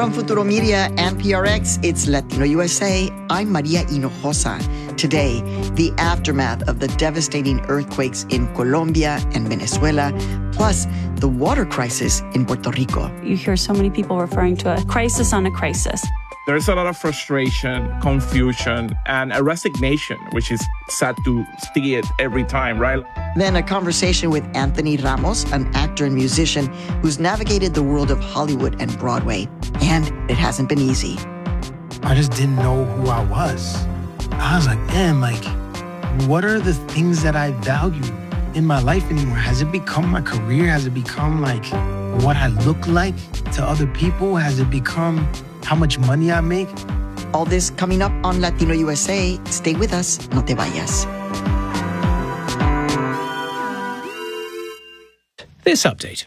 From Futuro Media and PRX, it's Latino USA. I'm Maria Hinojosa. Today, the aftermath of the devastating earthquakes in Colombia and Venezuela, plus the water crisis in Puerto Rico. You hear so many people referring to a crisis on a crisis. There's a lot of frustration, confusion, and a resignation, which is sad to see it every time, right? Then a conversation with Anthony Ramos, an actor and musician who's navigated the world of Hollywood and Broadway. And it hasn't been easy. I just didn't know who I was. I was like, man, what are the things that I value in my life anymore? Has it become my career? Has it become what I look like to other people? Has it become how much money I make? All this coming up on Latino USA. Stay with us, no te vayas. This update.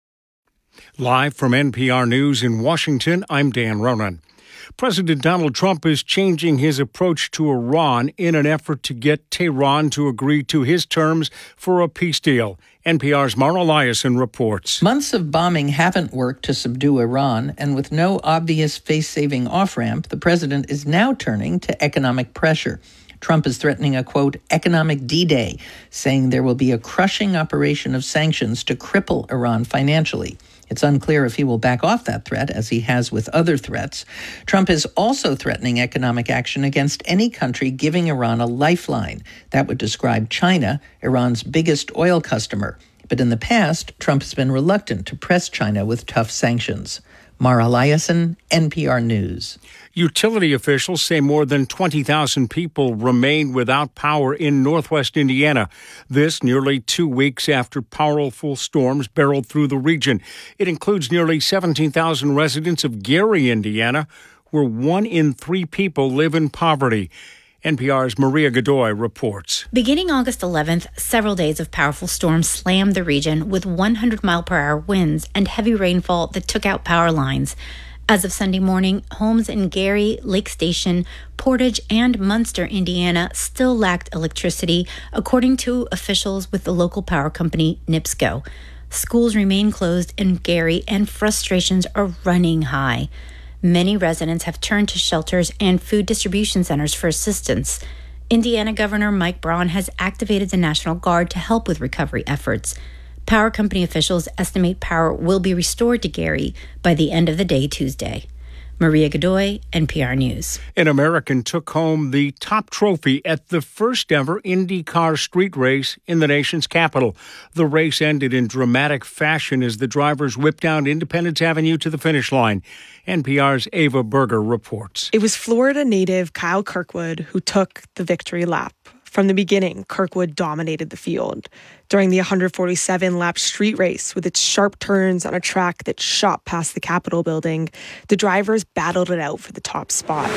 Live from NPR News in Washington, I'm Dan Ronan. President Donald Trump is changing his approach to Iran in an effort to get Tehran to agree to his terms for a peace deal. NPR's Mara Liasson reports. Months of bombing haven't worked to subdue Iran, and with no obvious face-saving off-ramp, the president is now turning to economic pressure. Trump is threatening a, quote, economic D-Day, saying there will be a crushing operation of sanctions to cripple Iran financially. It's unclear if he will back off that threat, as he has with other threats. Trump is also threatening economic action against any country giving Iran a lifeline. That would describe China, Iran's biggest oil customer. But in the past, Trump has been reluctant to press China with tough sanctions. Mara Liasson, NPR News. Utility officials say more than 20,000 people remain without power in northwest Indiana. This nearly 2 weeks after powerful storms barreled through the region. It includes nearly 17,000 residents of Gary, Indiana, where 1 in 3 people live in poverty. NPR's Maria Godoy reports. Beginning August 11th, several days of powerful storms slammed the region with 100-mile-per-hour winds and heavy rainfall that took out power lines. As of Sunday morning, homes in Gary, Lake Station, Portage, and Munster, Indiana, still lacked electricity, according to officials with the local power company, NIPSCO. Schools remain closed in Gary, and frustrations are running high. Many residents have turned to shelters and food distribution centers for assistance. Indiana Governor Mike Braun has activated the National Guard to help with recovery efforts. Power company officials estimate power will be restored to Gary by the end of the day Tuesday. Maria Godoy, NPR News. An American took home the top trophy at the first ever IndyCar street race in the nation's capital. The race ended in dramatic fashion as the drivers whipped down Independence Avenue to the finish line. NPR's Ava Berger reports. It was Florida native Kyle Kirkwood who took the victory lap. From the beginning, Kirkwood dominated the field. During the 147-lap street race, with its sharp turns on a track that shot past the Capitol building, the drivers battled it out for the top spot.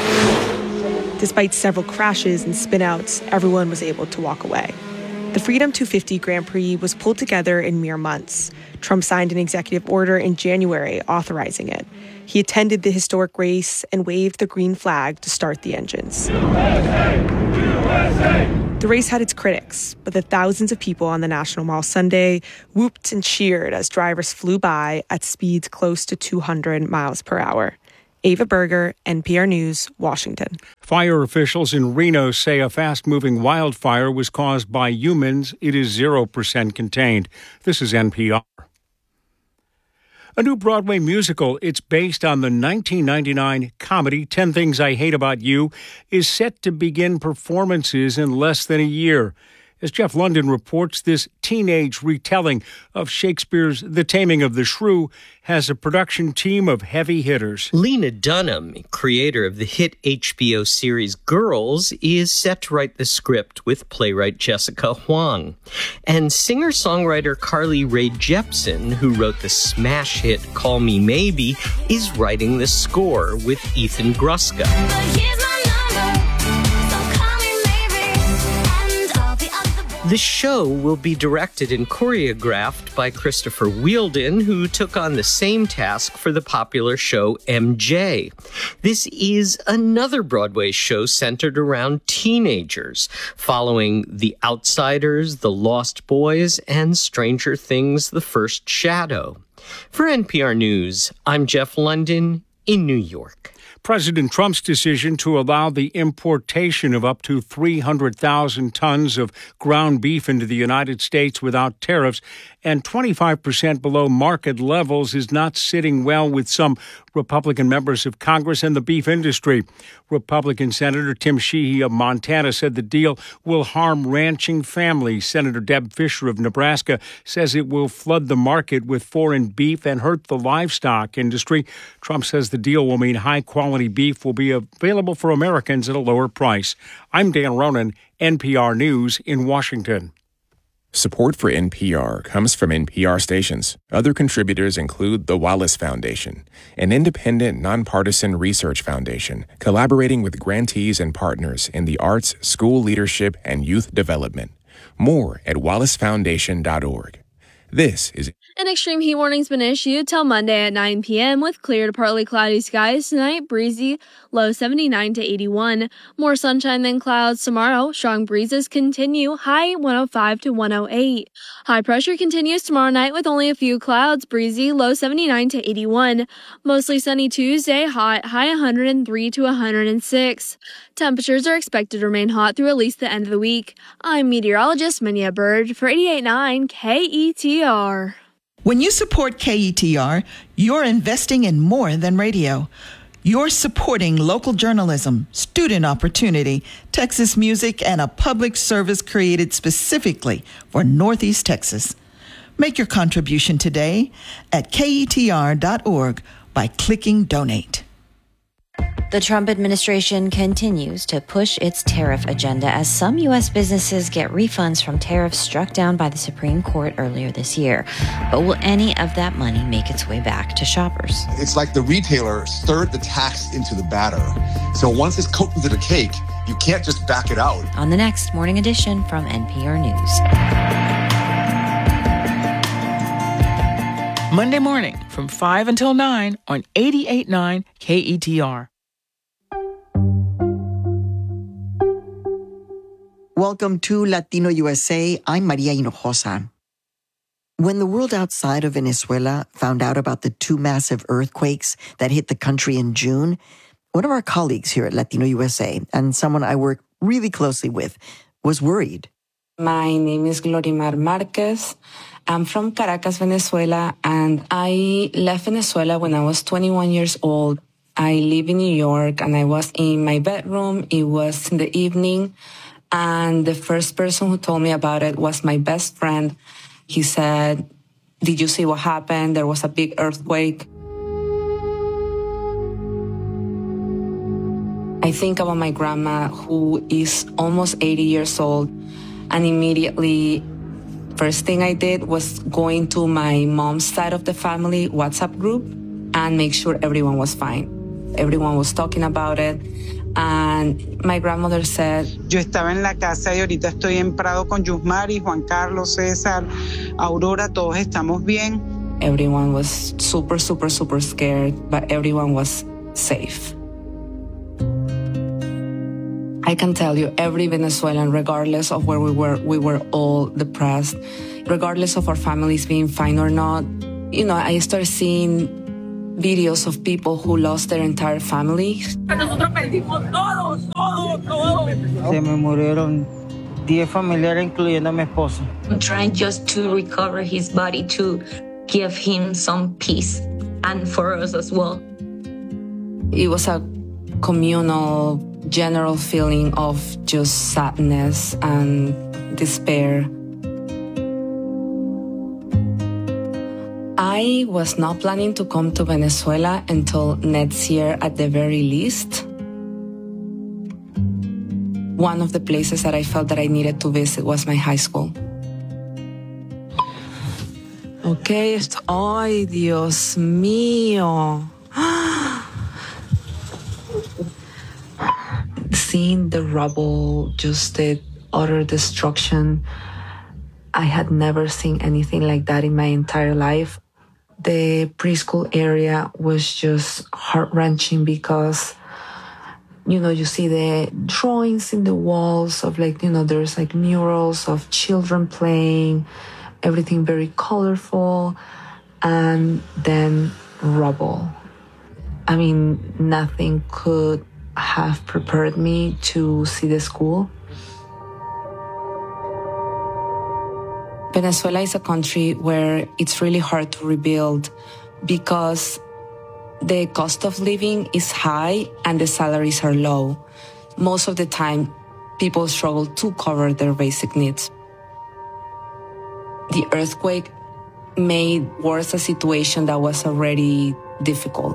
Despite several crashes and spinouts, everyone was able to walk away. The Freedom 250 Grand Prix was pulled together in mere months. Trump signed an executive order in January authorizing it. He attended the historic race and waved the green flag to start the engines. USA! USA! The race had its critics, but the thousands of people on the National Mall Sunday whooped and cheered as drivers flew by at speeds close to 200 miles per hour. Ava Berger, NPR News, Washington. Fire officials in Reno say a fast-moving wildfire was caused by humans. It is 0% contained. This is NPR. A new Broadway musical, it's based on the 1999 comedy 10 Things I Hate About You, is set to begin performances in less than a year. As Jeff London reports, this teenage retelling of Shakespeare's The Taming of the Shrew has a production team of heavy hitters. Lena Dunham, creator of the hit HBO series Girls, is set to write the script with playwright Jessica Huang. And singer-songwriter Carly Rae Jepsen, who wrote the smash hit Call Me Maybe, is writing the score with Ethan Gruska. The show will be directed and choreographed by Christopher Wheeldon, who took on the same task for the popular show MJ. This is another Broadway show centered around teenagers, following The Outsiders, The Lost Boys, and Stranger Things: The First Shadow. For NPR News, I'm Jeff London in New York. President Trump's decision to allow the importation of up to 300,000 tons of ground beef into the United States without tariffs and 25% below market levels is not sitting well with some Republican members of Congress and the beef industry. Republican Senator Tim Sheehy of Montana said the deal will harm ranching families. Senator Deb Fischer of Nebraska says it will flood the market with foreign beef and hurt the livestock industry. Trump says the deal will mean high-quality beef will be available for Americans at a lower price. I'm Dan Ronan, NPR News in Washington. Support for NPR comes from NPR stations. Other contributors include the Wallace Foundation, an independent, nonpartisan research foundation collaborating with grantees and partners in the arts, school leadership, and youth development. More at wallacefoundation.org. This is An extreme heat warning's been issued till Monday at 9 p.m. with clear to partly cloudy skies tonight, breezy, low 79 to 81. More sunshine than clouds tomorrow. Strong breezes continue, high 105 to 108. High pressure continues tomorrow night with only a few clouds, breezy, low 79 to 81. Mostly sunny Tuesday, hot, high 103 to 106. Temperatures are expected to remain hot through at least the end of the week. I'm meteorologist Minya Bird for 88.9 KETR. When you support KETR, you're investing in more than radio. You're supporting local journalism, student opportunity, Texas music, and a public service created specifically for Northeast Texas. Make your contribution today at KETR.org by clicking Donate. The Trump administration continues to push its tariff agenda as some U.S. businesses get refunds from tariffs struck down by the Supreme Court earlier this year. But will any of that money make its way back to shoppers? It's like the retailer stirred the tax into the batter. So once it's coated into the cake, you can't just back it out. On the next Morning Edition from NPR News. Monday morning from 5 until 9 on 88.9 KETR. Welcome to Latino USA. I'm Maria Hinojosa. When the world outside of Venezuela found out about the two massive earthquakes that hit the country in June, one of our colleagues here at Latino USA, and someone I work really closely with, was worried. My name is Glorimar Marquez. I'm from Caracas, Venezuela, and I left Venezuela when I was 21 years old. I live in New York, and I was in my bedroom. It was in the evening, and the first person who told me about it was my best friend. He said, "Did you see what happened? There was a big earthquake." I think about my grandma, who is almost 80 years old, and immediately, first thing I did was go into my mom's side of the family WhatsApp group and make sure everyone was fine. Everyone was talking about it. And my grandmother said, Yo estaba en la casa y ahorita estoy en Prado con Yusmari, Juan Carlos, César, Aurora, todos estamos bien. Everyone was super, super, super scared, but everyone was safe. I can tell you, every Venezuelan, regardless of where we were all depressed, regardless of our families being fine or not. You know, I started seeing videos of people who lost their entire family. Se me murieron 10 familiares, incluyendo mi esposo. I'm trying just to recover his body, to give him some peace, and for us as well. It was a communal, general feeling of just sadness and despair. I was not planning to come to Venezuela until next year at the very least. One of the places that I felt that I needed to visit was my high school. Okay, ay, Dios mío. Seeing the rubble, just the utter destruction, I had never seen anything like that in my entire life. The preschool area was just heart-wrenching because, you know, you see the drawings in the walls of there's murals of children playing, everything very colorful, and then rubble. I mean, nothing could have prepared me to see the school. Venezuela is a country where it's really hard to rebuild because the cost of living is high and the salaries are low. Most of the time, people struggle to cover their basic needs. The earthquake made worse a situation that was already difficult.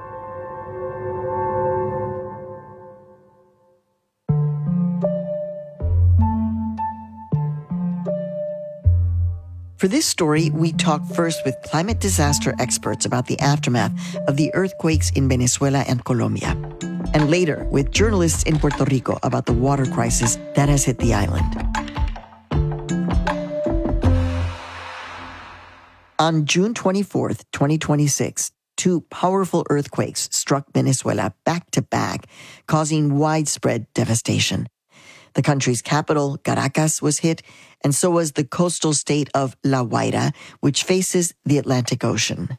For this story, we talk first with climate disaster experts about the aftermath of the earthquakes in Venezuela and Colombia, and later with journalists in Puerto Rico about the water crisis that has hit the island. On June 24th, 2026, two powerful earthquakes struck Venezuela back to back, causing widespread devastation. The country's capital, Caracas, was hit, and so was the coastal state of La Guaira, which faces the Atlantic Ocean.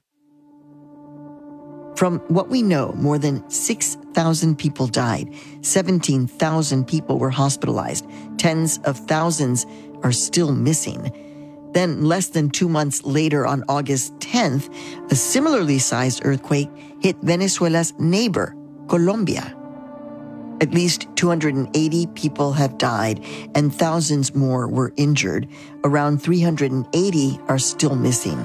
From what we know, more than 6,000 people died, 17,000 people were hospitalized, tens of thousands are still missing. Then, less than 2 months later, on August 10th, a similarly sized earthquake hit Venezuela's neighbor, Colombia. At least 280 people have died and thousands more were injured. Around 380 are still missing.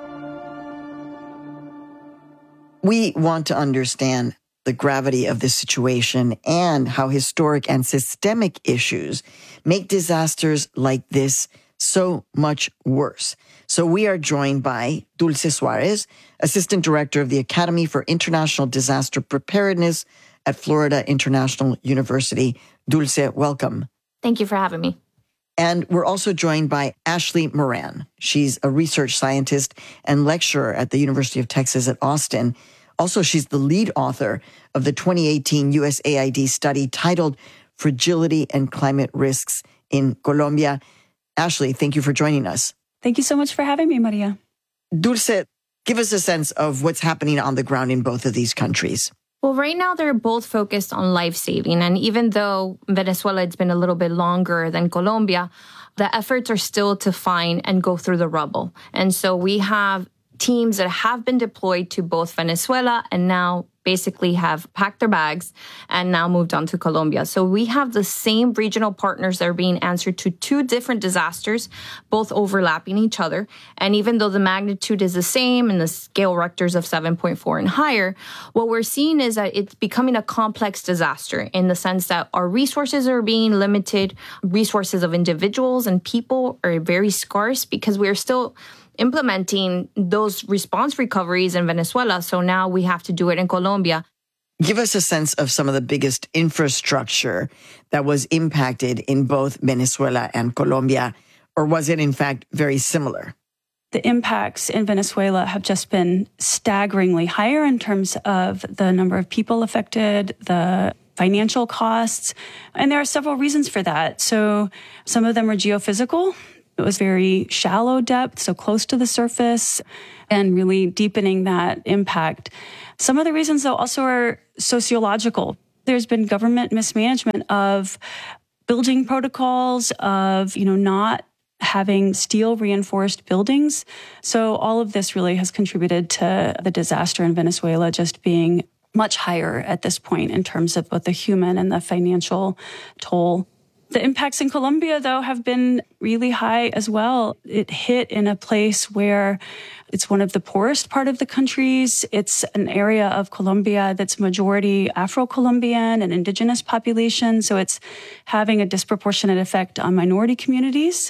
We want to understand the gravity of this situation and how historic and systemic issues make disasters like this so much worse. So we are joined by Dulce Suarez, Assistant Director of the Academy for International Disaster Preparedness at Florida International University. Dulce, welcome. Thank you for having me. And we're also joined by Ashley Moran. She's a research scientist and lecturer at the University of Texas at Austin. Also, she's the lead author of the 2018 USAID study titled Fragility and Climate Risks in Colombia. Ashley, thank you for joining us. Thank you so much for having me, Maria. Dulce, give us a sense of what's happening on the ground in both of these countries. Well, right now they're both focused on life-saving. And even though Venezuela, it's been a little bit longer than Colombia, the efforts are still to find and go through the rubble. And so we have teams that have been deployed to both Venezuela and now basically have packed their bags and now moved on to Colombia. So we have the same regional partners that are being answered to two different disasters, both overlapping each other. And even though the magnitude is the same and the scale Richters of 7.4 and higher, what we're seeing is that it's becoming a complex disaster in the sense that our resources are being limited. Resources of individuals and people are very scarce because we are still implementing those response recoveries in Venezuela. So now we have to do it in Colombia. Give us a sense of some of the biggest infrastructure that was impacted in both Venezuela and Colombia, or was it in fact very similar? The impacts in Venezuela have just been staggeringly higher in terms of the number of people affected, the financial costs, and there are several reasons for that. So some of them are geophysical. It was very shallow depth, so close to the surface, and really deepening that impact. Some of the reasons, though, also are sociological. There's been government mismanagement of building protocols, of, not having steel reinforced buildings. So all of this really has contributed to the disaster in Venezuela just being much higher at this point in terms of both the human and the financial toll. The impacts in Colombia, though, have been really high as well. It hit in a place where it's one of the poorest part of the countries. It's an area of Colombia that's majority Afro-Colombian and indigenous population. So it's having a disproportionate effect on minority communities.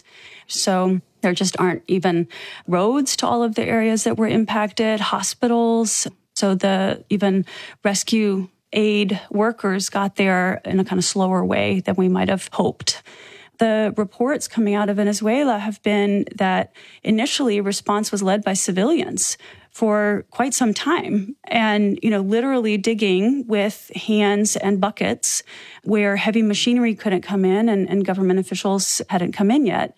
So there just aren't even roads to all of the areas that were impacted, hospitals. So the even rescue aid workers got there in a kind of slower way than we might have hoped. The reports coming out of Venezuela have been that initially response was led by civilians for quite some time and, literally digging with hands and buckets where heavy machinery couldn't come in and government officials hadn't come in yet.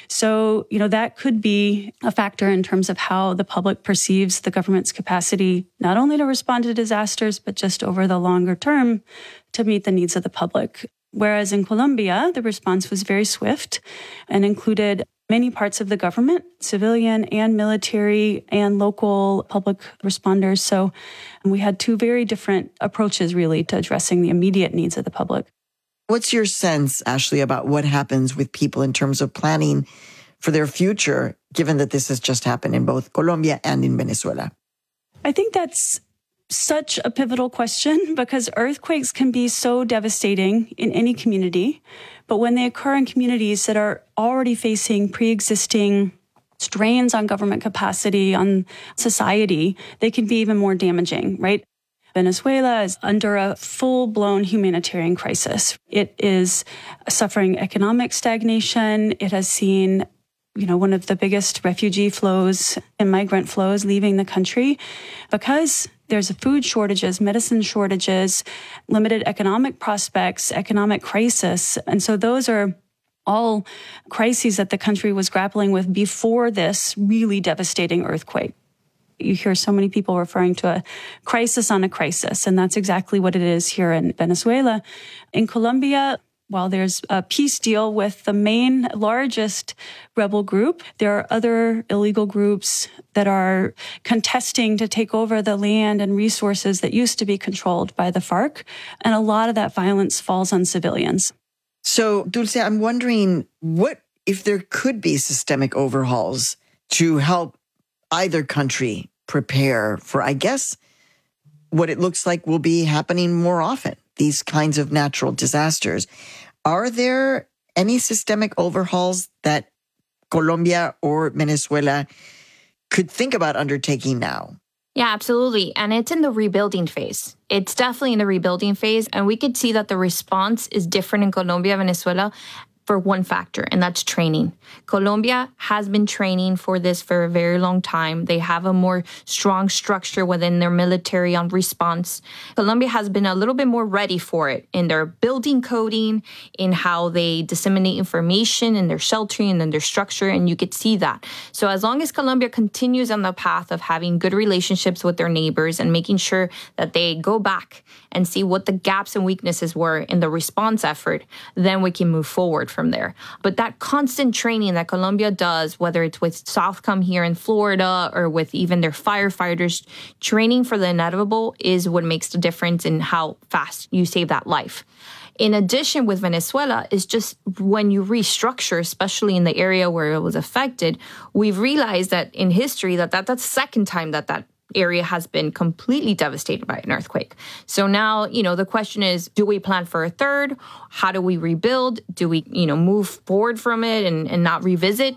So, that could be a factor in terms of how the public perceives the government's capacity, not only to respond to disasters, but just over the longer term to meet the needs of the public. Whereas in Colombia, the response was very swift and included many parts of the government, civilian and military and local public responders. So we had two very different approaches, really, to addressing the immediate needs of the public. What's your sense, Ashley, about what happens with people in terms of planning for their future, given that this has just happened in both Colombia and in Venezuela? I think that's such a pivotal question because earthquakes can be so devastating in any community. But when they occur in communities that are already facing pre-existing strains on government capacity, on society, they can be even more damaging, right? Venezuela is under a full-blown humanitarian crisis. It is suffering economic stagnation. It has seen one of the biggest refugee flows and migrant flows leaving the country because there's food shortages, medicine shortages, limited economic prospects, economic crisis. And so those are all crises that the country was grappling with before this really devastating earthquake. You hear so many people referring to a crisis on a crisis, and that's exactly what it is here in Venezuela. In Colombia, while there's a peace deal with the main largest rebel group, there are other illegal groups that are contesting to take over the land and resources that used to be controlled by the FARC. And a lot of that violence falls on civilians. So, Dulce, I'm wondering what if there could be systemic overhauls to help either country prepare for, I guess, what it looks like will be happening more often, these kinds of natural disasters. Are there any systemic overhauls that Colombia or Venezuela could think about undertaking now? Yeah, absolutely. And it's in the rebuilding phase. It's definitely in the rebuilding phase. And we could see that the response is different in Colombia, Venezuela, for one factor, and that's training. Colombia has been training for this for a very long time. They have a more strong structure within their military on response. Colombia has been a little bit more ready for it in their building coding, in how they disseminate information, in their sheltering, and in their structure, and you could see that. So as long as Colombia continues on the path of having good relationships with their neighbors and making sure that they go back and see what the gaps and weaknesses were in the response effort, then we can move forward from there. But that constant training that Colombia does, whether it's with Southcom here in Florida or with even their firefighters, training for the inevitable is what makes the difference in how fast you save that life. In addition, with Venezuela, is just when you restructure, especially in the area where it was affected, we've realized that in history that's the second time that area has been completely devastated by an earthquake. So now, the question is, do we plan for a third? How do we rebuild? Do we, move forward from it and not revisit?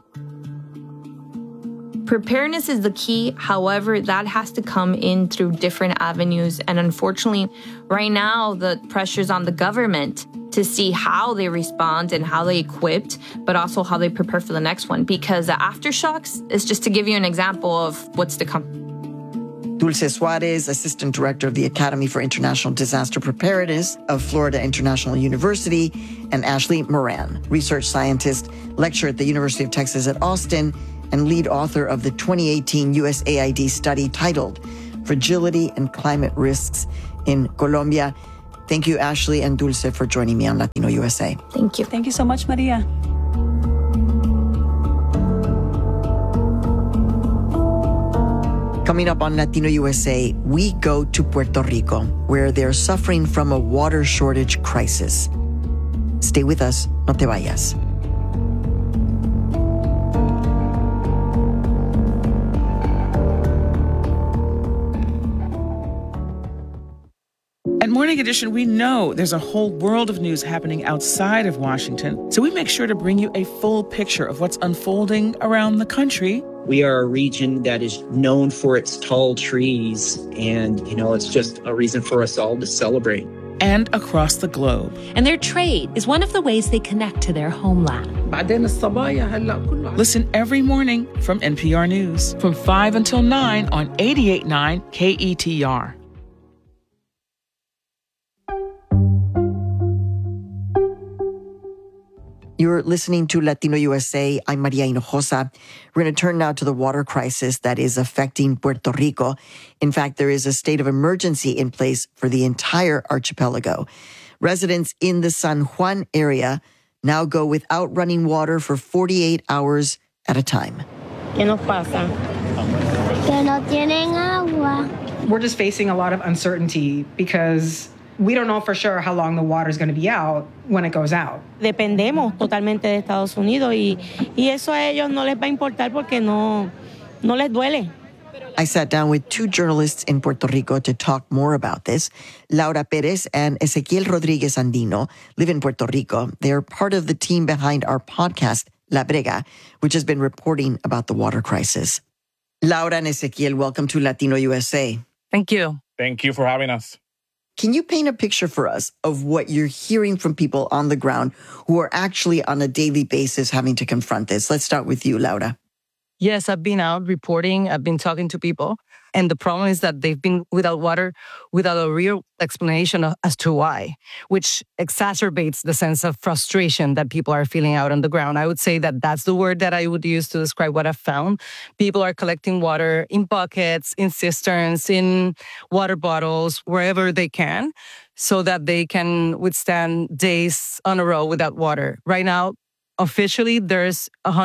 Preparedness is the key. However, that has to come in through different avenues. And unfortunately, right now, the pressure's on the government to see how they respond and how they equipped, but also how they prepare for the next one. Because the aftershocks is just to give you an example of what's to come. Dulce Suarez, Assistant Director of the Academy for International Disaster Preparedness of Florida International University, and Ashley Moran, Research Scientist, Lecturer at the University of Texas at Austin, and lead author of the 2018 USAID study titled Fragility and Climate Risks in Colombia. Thank you, Ashley and Dulce, for joining me on Latino USA. Thank you. Thank you so much, Maria. Coming up on Latino USA, we go to Puerto Rico, where they're suffering from a water shortage crisis. Stay with us, no te vayas. At Morning Edition, we know there's a whole world of news happening outside of Washington, so we make sure to bring you a full picture of what's unfolding around the country. We are a region that is known for its tall trees, and, it's just a reason for us all to celebrate. and across the globe. And their trade is one of the ways they connect to their homeland. Listen every morning from NPR News from 5 until 9 on 88.9 KETR. You're listening to Latino USA. I'm Maria Hinojosa. We're going to turn now to the water crisis that is affecting Puerto Rico. In fact, there is a state of emergency in place for the entire archipelago. Residents in the San Juan area now go without running water for 48 hours at a time. ¿Qué nos pasa? Que no tienen agua. We're just facing a lot of uncertainty because we don't know for sure how long the water is going to be out when it goes out. Dependemos totalmente de Estados Unidos y eso a ellos no les va a importar porque no les duele. I sat down with two journalists in Puerto Rico to talk more about this. Laura Perez and Ezequiel Rodriguez Andino live in Puerto Rico. They're part of the team behind our podcast, La Brega, which has been reporting about the water crisis. Laura and Ezequiel, welcome to Latino USA. Thank you. Thank you for having us. Can you paint a picture for us of what you're hearing from people on the ground who are actually on a daily basis having to confront this? Let's start with you, Laura. Yes, I've been out reporting. I've been talking to people. And the problem is that they've been without water without a real explanation as to why, which exacerbates the sense of frustration that people are feeling out on the ground. I would say that that's the word that I would use to describe what I've found. People are collecting water in buckets, in cisterns, in water bottles, wherever they can, so that they can withstand days on a row without water. Right now, officially, there's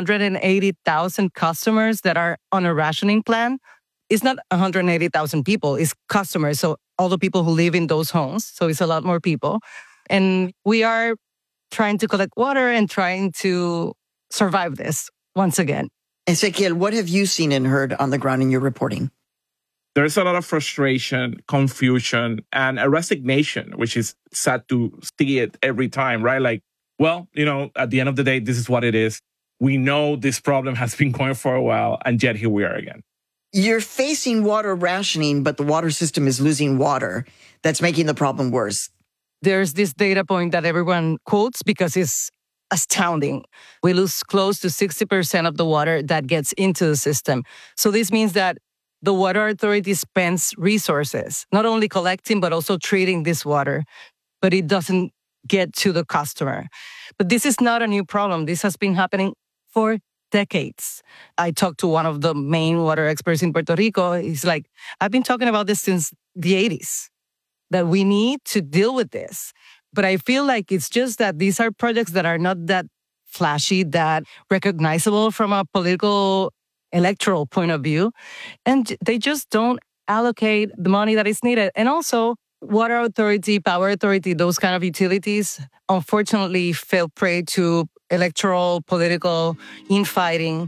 180,000 customers that are on a rationing plan. It's not 180,000 people, it's customers. So all the people who live in those homes. So it's a lot more people. And we are trying to collect water and trying to survive this once again. Ezequiel, what have you seen and heard on the ground in your reporting? There's a lot of frustration, confusion, and a resignation, which is sad to see it every time, right? Like, well, at the end of the day, this is what it is. We know this problem has been going for a while, and yet here we are again. You're facing water rationing, but the water system is losing water. That's making the problem worse. There's this data point that everyone quotes because it's astounding. We lose close to 60% of the water that gets into the system. So this means that the Water Authority spends resources, not only collecting, but also treating this water, but it doesn't get to the customer. But this is not a new problem. This has been happening for decades. I talked to one of the main water experts in Puerto Rico. He's like, I've been talking about this since the 80s, that we need to deal with this. But I feel like it's just that these are projects that are not that flashy, that recognizable from a political electoral point of view. And they just don't allocate the money that is needed. And also, Water Authority, Power Authority, those kind of utilities, unfortunately, fell prey to electoral, political infighting.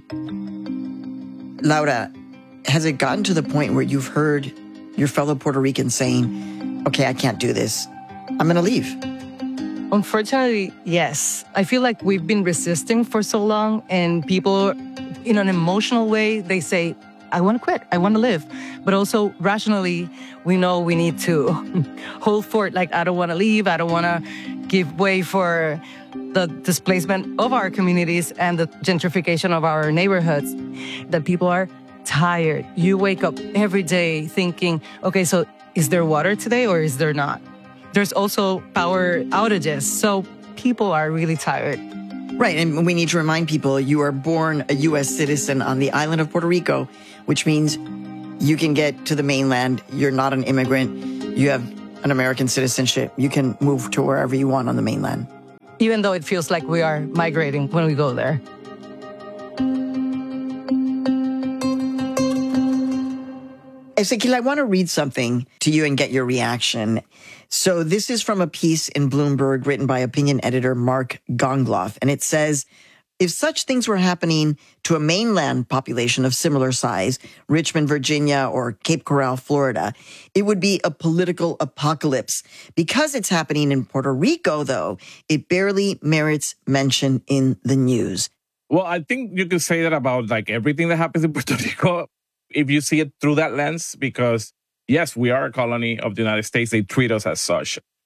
Laura, has it gotten to the point where you've heard your fellow Puerto Ricans saying, okay, I can't do this, I'm going to leave? Unfortunately, yes. I feel like we've been resisting for so long, and people, in an emotional way, they say, I want to quit, I want to live. But also rationally, we know we need to hold fort. Like, I don't want to leave, I don't want to give way for the displacement of our communities and the gentrification of our neighborhoods. That people are tired. You wake up every day thinking, okay, so is there water today or is there not? There's also power outages. So people are really tired. Right. And we need to remind people you are born a U.S. citizen on the island of Puerto Rico, which means you can get to the mainland. You're not an immigrant. You have an American citizenship. You can move to wherever you want on the mainland. Even though it feels like we are migrating when we go there. Ezequiel, I want to read something to you and get your reaction. So this is from a piece in Bloomberg written by opinion editor Mark Gongloff, and it says, if such things were happening to a mainland population of similar size, Richmond, Virginia, or Cape Coral, Florida, it would be a political apocalypse. Because it's happening in Puerto Rico, though, it barely merits mention in the news. Well, I think you could say that about like everything that happens in Puerto Rico, if you see it through that lens, because yes, we are a colony of the United States. They treat us as such.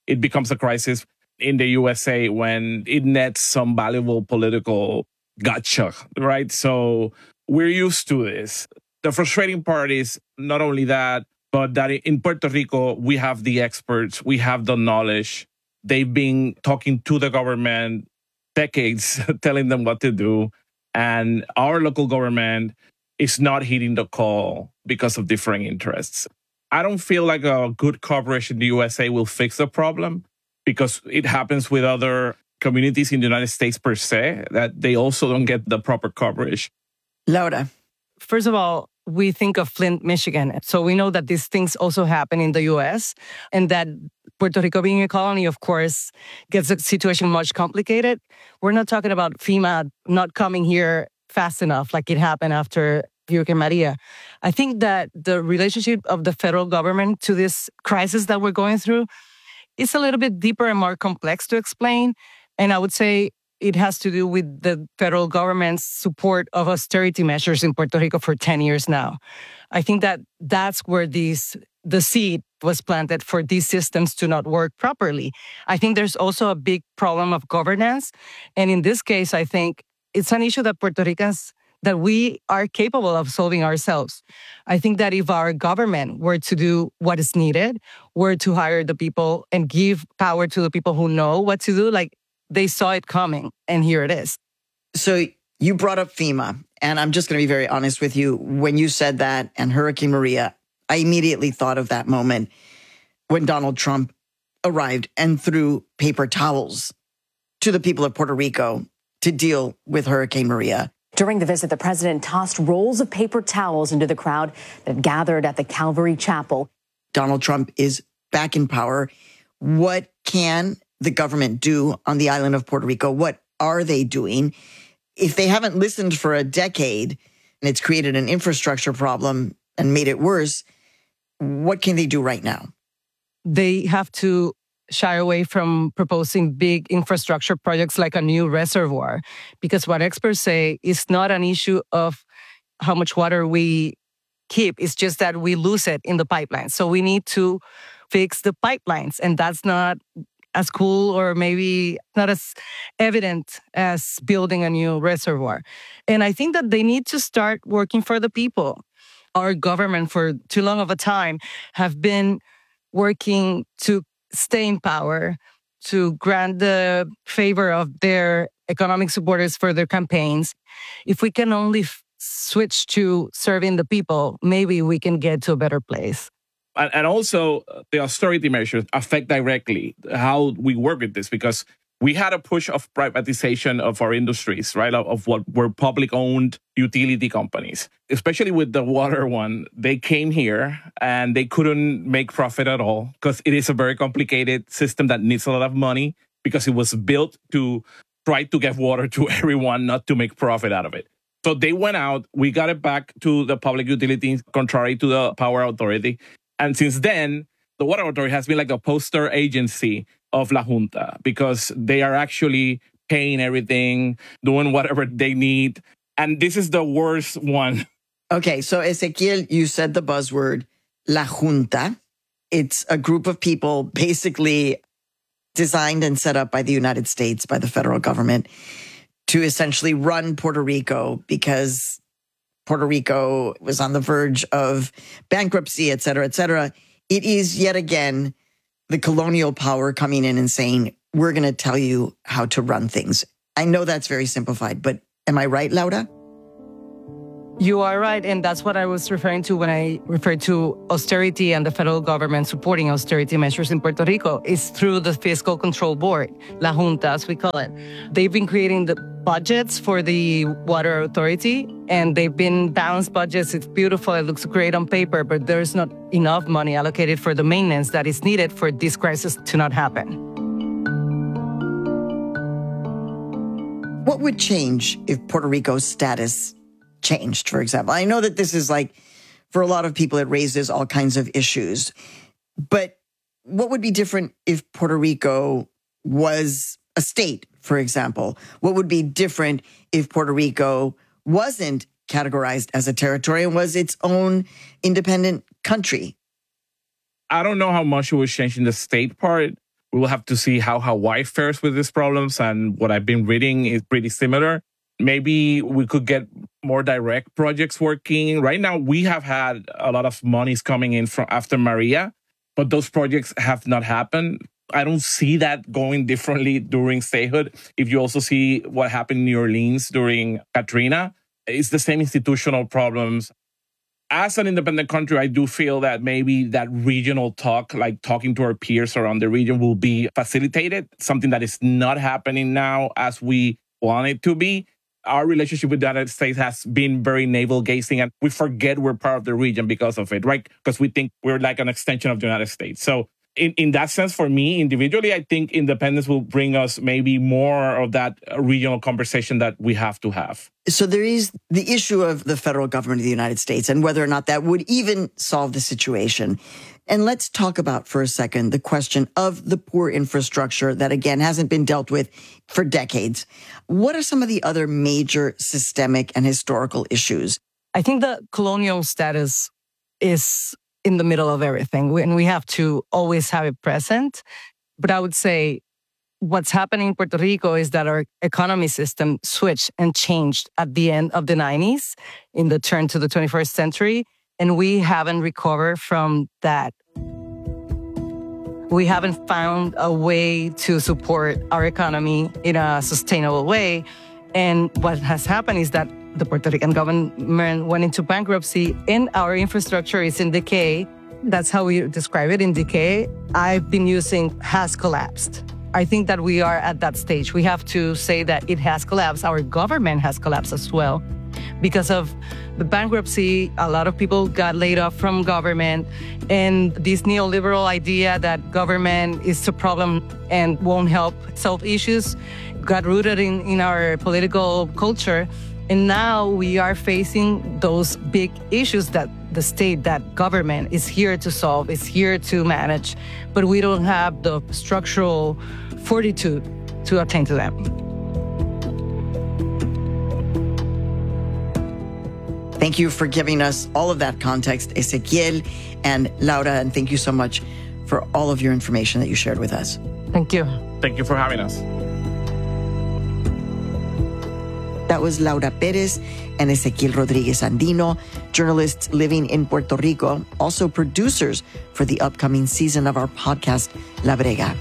it becomes a crisis in the USA when it nets some valuable political gotcha, right? So we're used to this. The frustrating part is not only that, but that in Puerto Rico, we have the experts, we have the knowledge. They've been talking to the government decades, telling them what to do. And our local government is not heeding the call because of differing interests. I don't feel like a good coverage in the USA will fix the problem, because it happens with other communities in the United States per se, that they also don't get the proper coverage. Laura. First of all, we think of Flint, Michigan. So we know that these things also happen in the U.S. and that Puerto Rico being a colony, of course, gets the situation much complicated. We're not talking about FEMA not coming here fast enough like it happened after Hurricane Maria. I think that the relationship of the federal government to this crisis that we're going through is a little bit deeper and more complex to explain. And I would say it has to do with the federal government's support of austerity measures in Puerto Rico for 10 years now. I think that that's where the seed was planted for these systems to not work properly. I think there's also a big problem of governance. And in this case, I think it's an issue that Puerto Ricans, that we are capable of solving ourselves. I think that if our government were to do what is needed, were to hire the people and give power to the people who know what to do, like they saw it coming, and here it is. So you brought up FEMA, and I'm just going to be very honest with you. When you said that and Hurricane Maria, I immediately thought of that moment when Donald Trump arrived and threw paper towels to the people of Puerto Rico to deal with Hurricane Maria. During the visit, the president tossed rolls of paper towels into the crowd that gathered at the Calvary Chapel. Donald Trump is back in power. What can the government do on the island of Puerto Rico? What are they doing? If they haven't listened for a decade and it's created an infrastructure problem and made it worse, what can they do right now? They have to shy away from proposing big infrastructure projects like a new reservoir, because what experts say is not an issue of how much water we keep. It's just that we lose it in the pipeline. So we need to fix the pipelines, and that's not as cool or maybe not as evident as building a new reservoir. And I think that they need to start working for the people. Our government for too long of a time have been working to stay in power, to grant the favor of their economic supporters for their campaigns. If we can only switch to serving the people, maybe we can get to a better place. And also, the austerity measures affect directly how we work with this, because we had a push of privatization of our industries, right, of what were public-owned utility companies. Especially with the water one, they came here and they couldn't make profit at all, because it is a very complicated system that needs a lot of money, because it was built to try to get water to everyone, not to make profit out of it. So they went out, we got it back to the public utilities, contrary to the Power Authority. And since then, the Water Authority has been like a poster agency of La Junta, because they are actually paying everything, doing whatever they need. And this is the worst one. Okay, so Ezequiel, you said the buzzword, La Junta. It's a group of people basically designed and set up by the United States, by the federal government, to essentially run Puerto Rico, because Puerto Rico was on the verge of bankruptcy, et cetera, et cetera. It is yet again the colonial power coming in and saying, we're going to tell you how to run things. I know that's very simplified, but am I right, Laura? You are right, and that's what I was referring to when I referred to austerity and the federal government supporting austerity measures in Puerto Rico. Is through the Fiscal Control Board, La Junta, as we call it. They've been creating the budgets for the Water Authority, and they've been balanced budgets. It's beautiful, it looks great on paper, but there's not enough money allocated for the maintenance that is needed for this crisis to not happen. What would change if Puerto Rico's status changed, for example? I know that this is like, for a lot of people, it raises all kinds of issues. But what would be different if Puerto Rico was a state, for example? What would be different if Puerto Rico wasn't categorized as a territory and was its own independent country? I don't know how much it was changing the state part, We will have to see how Hawaii fares with these problems. And what I've been reading is pretty similar. Maybe we could get more direct projects working. Right now, we have had a lot of monies coming in from after Maria, but those projects have not happened. I don't see that going differently during statehood. If you also see what happened in New Orleans during Katrina, it's the same institutional problems. As an independent country, I do feel that maybe that regional talk, like talking to our peers around the region, will be facilitated, something that is not happening now as we want it to be. Our relationship with the United States has been very navel-gazing, and we forget we're part of the region because of it, right? Because we think we're like an extension of the United States. So in that sense, for me, individually, I think independence will bring us maybe more of that regional conversation that we have to have. So there is the issue of the federal government of the United States and whether or not that would even solve the situation. And let's talk about for a second the question of the poor infrastructure that, again, hasn't been dealt with for decades. What are some of the other major systemic and historical issues? I think the colonial status is in the middle of everything, and we have to always have it present. But I would say what's happening in Puerto Rico is that our economy system switched and changed at the end of the 90s in the turn to the 21st century, and we haven't recovered from that. We haven't found a way to support our economy in a sustainable way. And what has happened is that the Puerto Rican government went into bankruptcy and our infrastructure is in decay. That's how we describe it, in decay. I've been using has collapsed. I think that we are at that stage. We have to say that it has collapsed. Our government has collapsed as well. Because of the bankruptcy, a lot of people got laid off from government. And this neoliberal idea that government is the problem and won't help solve issues got rooted in our political culture. And now we are facing those big issues that the state, that government is here to solve, is here to manage, but we don't have the structural fortitude to attend to them. Thank you for giving us all of that context, Ezequiel and Laura, and thank you so much for all of your information that you shared with us. Thank you. Thank you for having us. That was Laura Perez and Ezequiel Rodriguez Andino, journalists living in Puerto Rico, also producers for the upcoming season of our podcast, La Brega.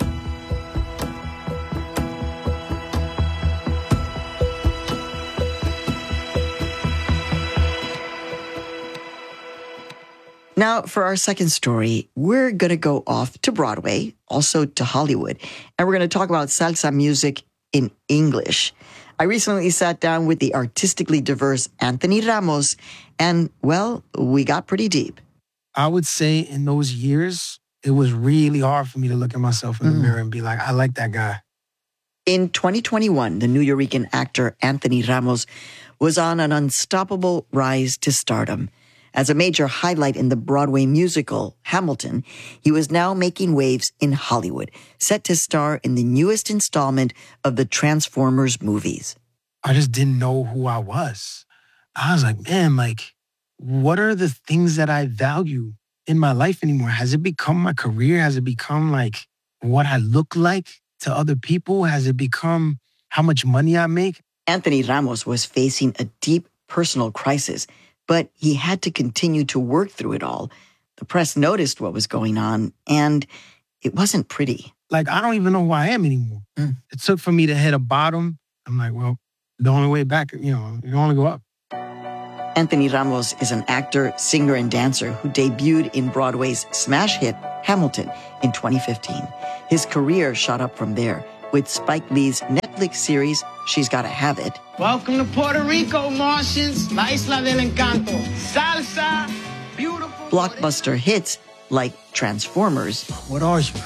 Now, for our second story, we're going to go off to Broadway, also to Hollywood, and we're going to talk about salsa music in English. I recently sat down with the artistically diverse Anthony Ramos, and, well, we got pretty deep. I would say in those years, it was really hard for me to look at myself in the mirror and be like, I like that guy. In 2021, the Nuyorican actor Anthony Ramos was on an unstoppable rise to stardom. As a major highlight in the Broadway musical, Hamilton, he was now making waves in Hollywood, set to star in the newest installment of the Transformers movies. I just didn't know who I was. I was like, man, like, what are the things that I value in my life anymore? Has it become my career? Has it become like what I look like to other people? Has it become how much money I make? Anthony Ramos was facing a deep personal crisis, but he had to continue to work through it all. The press noticed what was going on, and it wasn't pretty. Like, I don't even know who I am anymore. It took for me to hit a bottom. I'm like, well, the only way back, you only go up. Anthony Ramos is an actor, singer, and dancer who debuted in Broadway's smash hit, Hamilton, in 2015. His career shot up from there, with Spike Lee's Netflix series, She's Gotta Have It. Welcome to Puerto Rico, Martians. La Isla del Encanto. Salsa, beautiful. Blockbuster hits like Transformers. What are you?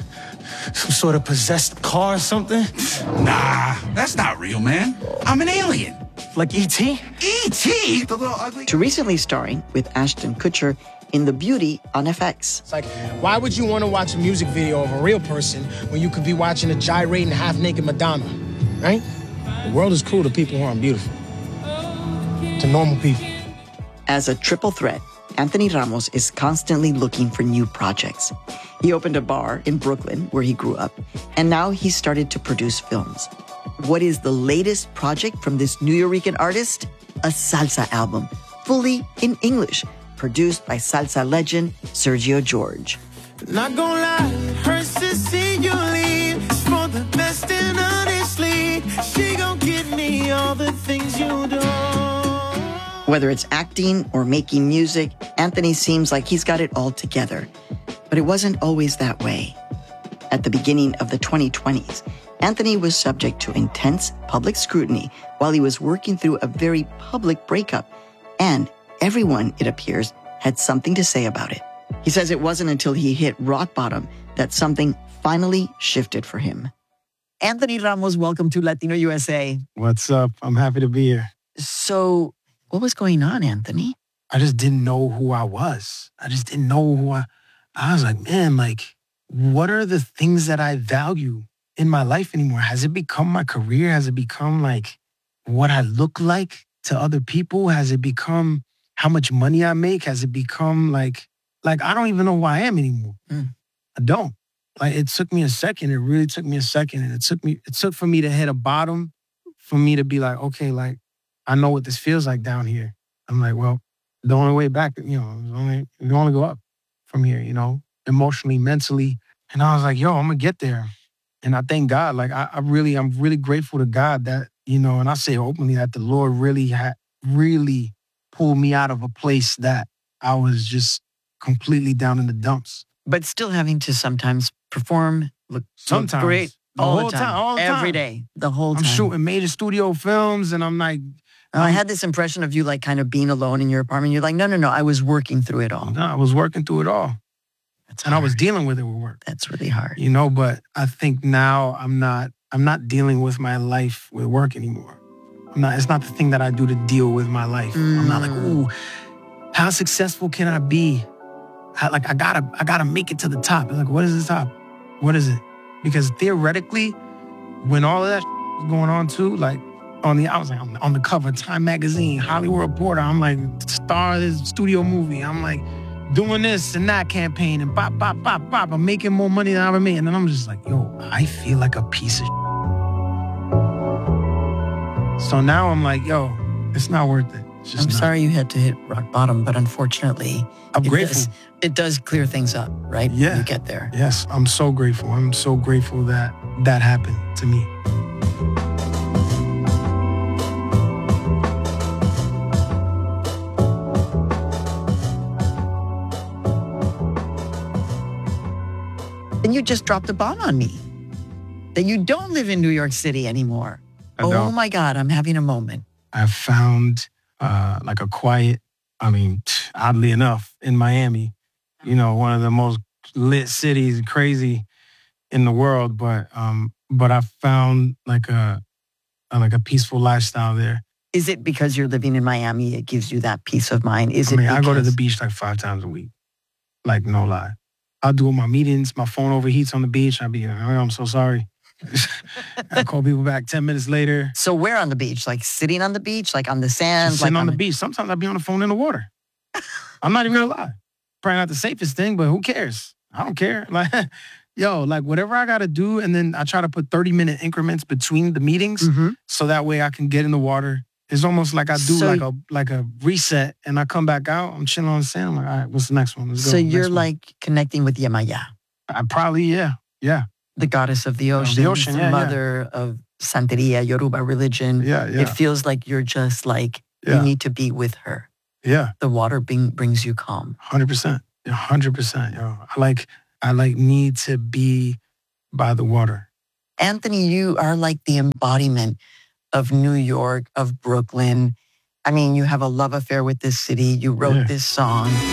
Some sort of possessed car or something? Nah, that's not real, man. I'm an alien. Like E.T.? E.T.? The little ugly... To recently starring with Ashton Kutcher in The Beauty on FX. It's like, why would you want to watch a music video of a real person when you could be watching a gyrating half-naked Madonna, right? The world is cool to people who aren't beautiful. To normal people. As a triple threat, Anthony Ramos is constantly looking for new projects. He opened a bar in Brooklyn, where he grew up, and now he started to produce films. What is the latest project from this Nuyorican artist? A salsa album, fully in English, produced by salsa legend Sergio George. Not gonna lie, hurts to see you leave. It's for the best and honestly, she gon' give me all the things you do. Whether it's acting or making music, Anthony seems like he's got it all together. But it wasn't always that way. At the beginning of the 2020s, Anthony was subject to intense public scrutiny while he was working through a very public breakup. And everyone, it appears, had something to say about it. He says it wasn't until he hit rock bottom that something finally shifted for him. Anthony Ramos, welcome to Latino USA. What's up? I'm happy to be here. So, what was going on, Anthony? I just didn't know who I was. I just didn't know who I was like, man, like, what are the things that I value in my life anymore? Has it become my career? Has it become like what I look like to other people? Has it become how much money I make? Has it become like I don't even know who I am anymore. I don't. Like, it took me a second. It really took me a second. And it took for me to hit a bottom, for me to be like, okay, like, I know what this feels like down here. I'm like, well, the only way back, you only go up from here, emotionally, mentally. And I was like, yo, I'm gonna get there. And I thank God. Like, I'm really grateful to God that, and I say openly that the Lord really pulled me out of a place that I was just completely down in the dumps. But still having to sometimes perform, look great all the time, every day, the whole time. I'm shooting major studio films, and I'm like... I had this impression of you like kind of being alone in your apartment. You're like, no, I was working through it all. No, I was working through it all. And I was dealing with it with work. That's really hard. But I think now I'm not dealing with my life with work anymore. It's not the thing that I do to deal with my life. I'm not like, ooh, how successful can I be? I gotta make it to the top. It's like, what is the top? What is it? Because theoretically, when all of that was going on too, like I was like on the cover of Time Magazine, Hollywood Reporter. I'm like star of this studio movie. I'm like doing this and that campaign and bop, bop, bop, bop. I'm making more money than I ever made. And then I'm just like, yo, I feel like a piece of So now I'm like, yo, it's not worth it. I'm sorry you had to hit rock bottom, but unfortunately, I'm grateful. It does clear things up, right? Yeah. You get there. Yes, I'm so grateful. I'm so grateful that that happened to me. And you just dropped a bomb on me that you don't live in New York City anymore. Oh my God, I'm having a moment. I found like a quiet, oddly enough, in Miami, one of the most lit cities, crazy in the world. But I found like a peaceful lifestyle there. Is it because you're living in Miami, it gives you that peace of mind? I go to the beach like 5 times a week. Like, no lie. I'll do all my meetings. My phone overheats on the beach. I'll be, I'm so sorry. I call people back 10 minutes later. So where on the beach? Like sitting on the beach? Like on the sand? Sitting on the beach. Sometimes I'll be on the phone in the water. I'm not even gonna lie. Probably not the safest thing, but who cares? I don't care. Like, whatever I gotta do, and then I try to put 30-minute increments between the meetings, so that way I can get in the water. It's almost like I do like a reset, and I come back out. I'm chilling on the sand. I'm like, all right, what's the next one? Let's go. So you're like connecting with Yemaya. I probably, yeah. The goddess of the ocean, the mother of Santeria, Yoruba religion. Yeah. It feels like you're just like, you need to be with her. Yeah. The water brings you calm. 100%. 100%. Yo. I need to be by the water. Anthony, you are like the embodiment of New York, of Brooklyn. You have a love affair with this city. You wrote this song.